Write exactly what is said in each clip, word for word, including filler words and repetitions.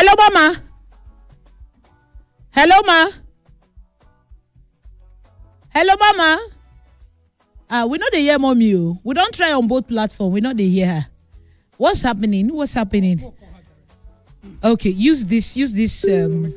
Hello, Mama. Hello, Ma. Hello, Mama. Ah, we know they hear mommy. Oh. We don't try on both platforms. We know they hear her. What's happening? What's happening? Okay, use this. Use this. Um,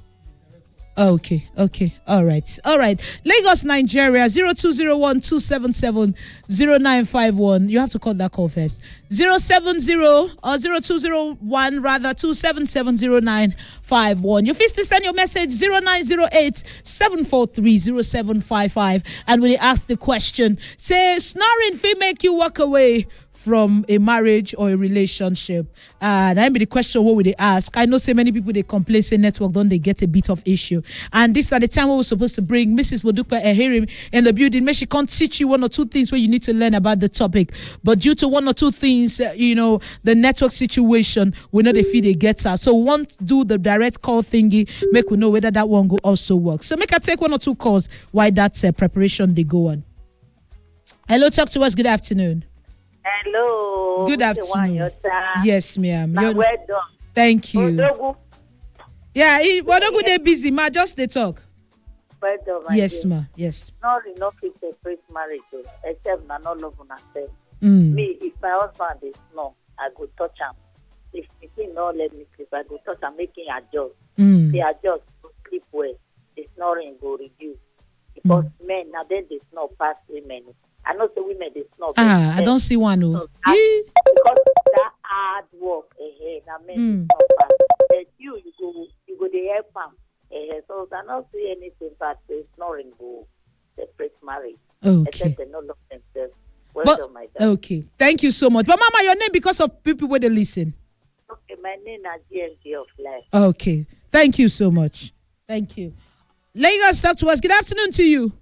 Okay, okay, all right, all right. Lagos, Nigeria, zero two zero one two seven seven zero nine five one. You have to call that call first. Zero seven zero or zero two zero one rather two seven seven zero nine five one. You first send your message zero nine zero eight seven four three zero seven five five, and when they ask the question, say snoring fee make you walk away from a marriage or a relationship. Uh, that be the question what would they ask. I know so many people they complain say network don't they get a bit of issue. And this at the time we were supposed to bring Missus Modupe Ehirim in the building. Maybe she can't teach you one or two things where you need to learn about the topic. But due to one or two things, uh, you know, the network situation, we know they feel they get her. So we won't do the direct call thingy, make we know whether that one go also work. So make her take one or two calls while that uh, preparation they go on. Hello, talk to us. Good afternoon. Hello. Good afternoon. Yes, ma'am. Well done. Thank you. Odogu. Yeah, Odogu they busy, ma. Just they talk. Well done, my yes, dear. ma. Yes. No, no, keep separate marriage, though, except na no love on herself. Mm. Me, if my husband is no, I go touch him. If he no let me sleep, I go touch him, making adjust. Mm. They adjust to sleep well. The snoring go reduce because mm. men now then they snore past women. I know the women they snore. Ah, I don't see one. Oh. So, I, because that hard work ahead, I mean, mm. it's not fast. But you, you go, you go the help them. Uh, so I don't see anything but the snoring go separate marriage. Okay. Except they not love themselves. Well but, done, my dad. Okay. Thank you so much. But Mama, your name because of people where they listen. Okay, my name is G M G of life. Okay. Thank you so much. Thank you. Lagos, talk to us. Good afternoon to you.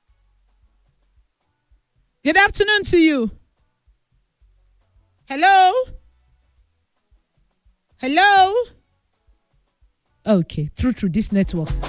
Good afternoon to you. Hello? Hello? Okay, through through this network.